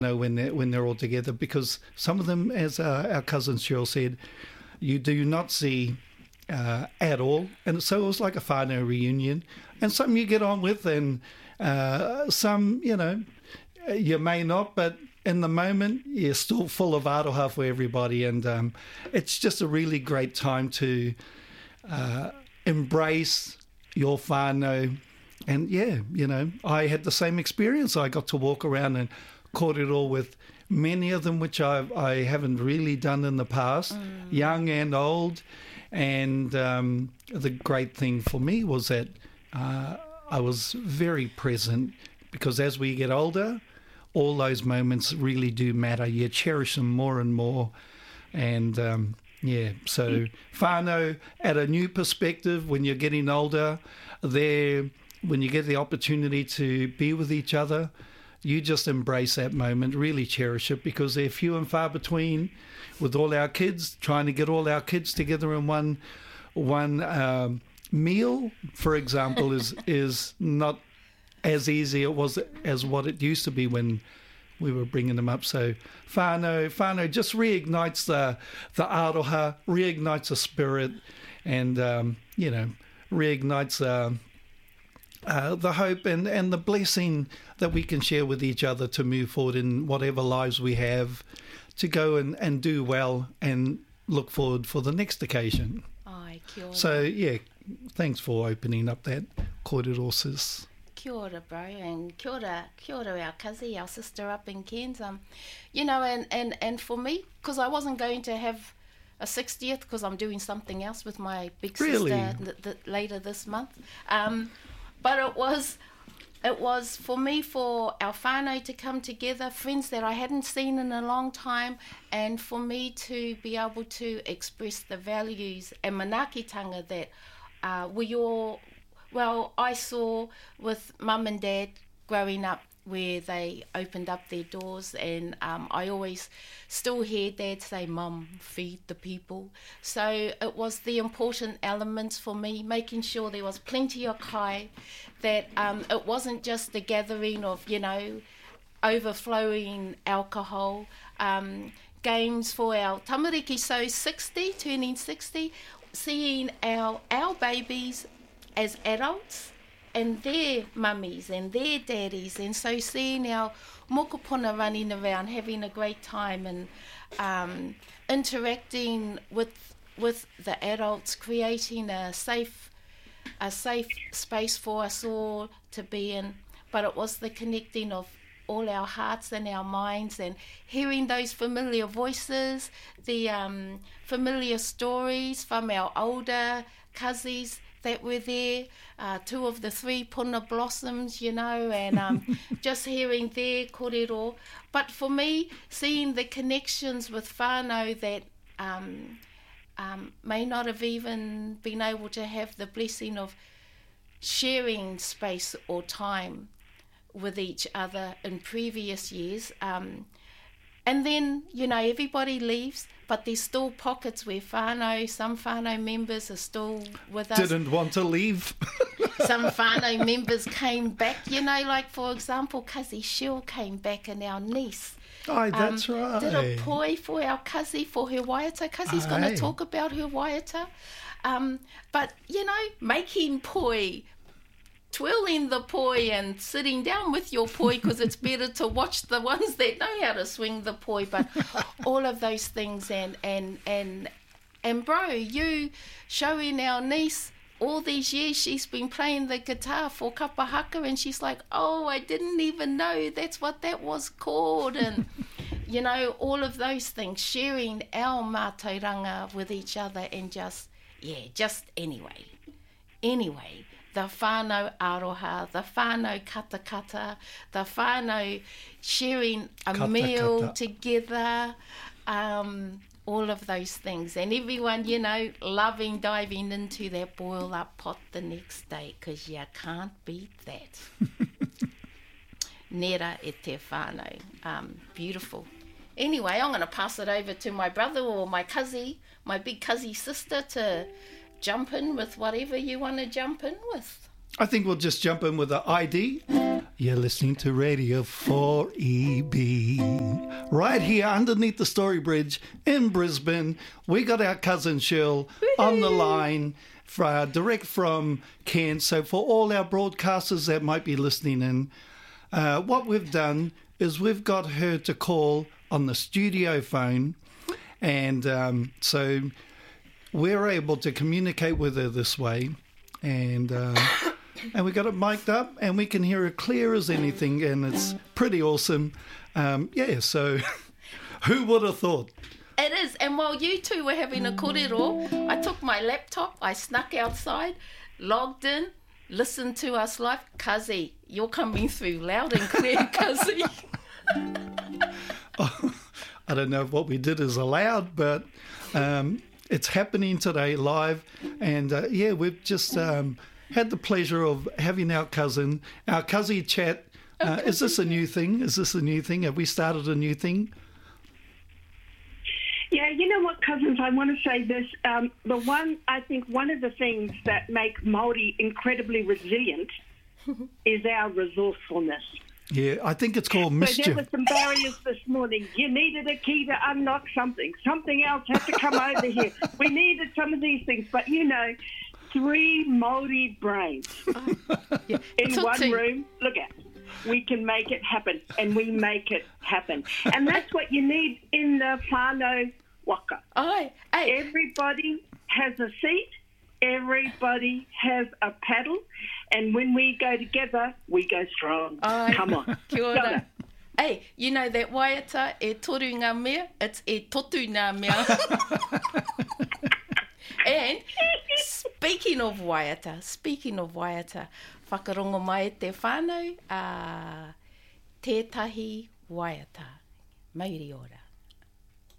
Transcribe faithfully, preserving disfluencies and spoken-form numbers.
know when they're, when they're all together, because some of them, as uh, our cousin Cheryl said, you do not see uh, at all. And so it was like a whānau reunion. And some you get on with, and uh, some, you know, you may not, but in the moment, you're still full of aroha for everybody. And um, it's just a really great time to uh, embrace your whānau. And yeah, you know, I had the same experience. I got to walk around and kōrero with many of them, which I've, I haven't really done in the past, mm. young and old. And um, the great thing for me was that uh, I was very present, because as we get older, all those moments really do matter. You cherish them more and more. And um, yeah, so whānau at a new perspective when you're getting older, there, when you get the opportunity to be with each other, you just embrace that moment, really cherish it, because they're few and far between. With all our kids, trying to get all our kids together in one one um, meal, for example, is is not as easy it was as what it used to be when we were bringing them up. So whānau, whānau just reignites the the aroha, reignites the spirit, and um, you know, reignites uh, uh, the hope and, and the blessing that we can share with each other to move forward in whatever lives we have, to go and, and do well and look forward for the next occasion. Ai, kia ora. So, yeah, thanks for opening up that kōrero, sis. Kia ora, bro, and kia ora, kia ora our kazi, our sister up in Cairns. Um, you know, and, and, and for me, because I wasn't going to have a sixtieth, because I'm doing something else with my big Really? sister th- th- later this month. Um, but it was... It was for me, for our whānau to come together, friends that I hadn't seen in a long time, and for me to be able to express the values and manaakitanga that uh, we all, well, I saw with mum and dad growing up, where they opened up their doors, and um, I always still hear dad say, "Mum, feed the people." So it was the important elements for me, making sure there was plenty of kai, that um, it wasn't just the gathering of, you know, overflowing alcohol, um, games for our tamariki, so sixty, turning sixty, seeing our, our babies as adults, and their mummies and their daddies, and so seeing our mokopuna running around having a great time, and um, interacting with with the adults, creating a safe a safe space for us all to be in. But it was the connecting of all our hearts and our minds, and hearing those familiar voices, the um, familiar stories from our older cousins that were there, uh, two of the three puna blossoms, you know, and um, just hearing their kōrero. But for me, seeing the connections with whānau that um, um, may not have even been able to have the blessing of sharing space or time with each other in previous years. Um, and then, you know, everybody leaves, but there's still pockets where whānau, some whānau members are still with us. Didn't want to leave. Some whānau members came back, you know, like, for example, Kazi Shil came back, and our niece. Oh, that's um, right. Did a poi for our Kazi, for her waiata. Kazi's going to talk about her waiata. Um, but, you know, making poi, twirling the poi and sitting down with your poi, because it's better to watch the ones that know how to swing the poi, but all of those things. And, and, and, and bro, you showing our niece all these years she's been playing the guitar for kapahaka, and she's like, oh, I didn't even know that's what that was called. And, you know, all of those things, sharing our mātauranga with each other, and just, yeah, just anyway. Anyway, the whānau aroha, the whānau katakata, the whānau sharing a Kata, meal kata. together, um, all of those things. And everyone, you know, loving diving into that boil up pot the next day, because you can't beat that. Nera e te whānau. Um, beautiful. Anyway, I'm going to pass it over to my brother or my cousin, my big cousin sister, to jump in with whatever you want to jump in with. I think we'll just jump in with the I D. You're listening to Radio four E B. Right here underneath the Story Bridge in Brisbane, we got our cousin Shirl on the line, for, uh, direct from Cairns. So for all our broadcasters that might be listening in, uh, what we've done is we've got her to call on the studio phone, and um, so we're able to communicate with her this way, and... Uh, And we got it mic'd up, and we can hear it clear as anything, and it's pretty awesome. Um, yeah, so who would have thought? It is, and while you two were having a kōrero, I took my laptop, I snuck outside, logged in, listened to us live. Kazi, you're coming through loud and clear, Kazi. Oh, I don't know if what we did is allowed, but um, it's happening today live, and uh, yeah, we've just... Um, had the pleasure of having our cousin, our Kazi chat. Uh, is this a new thing? Is this a new thing? Have we started a new thing? Yeah, you know what, cousins, I want to say this. Um, the one, I think one of the things that make Māori incredibly resilient is our resourcefulness. Yeah, I think it's called So mischief. there were some barriers this morning. You needed a key to unlock something. Something else had to come over here. We needed some of these things, but you know... Three Māori brains Oh, yeah. in So one two. room. Look at it. We can make it happen, and we make it happen. And that's what you need in the whānau waka. Ai, hey, Everybody has a seat. Everybody has a paddle. And when we go together, we go strong. ai, Come on. kia ora. Go. Hey, you know that waiata, e toru ngā mea, it's e totu ngā mea. And speaking of waiata, speaking of waiata, whakarongo mai te whānau, uh, tētahi waiata. Mauri ora.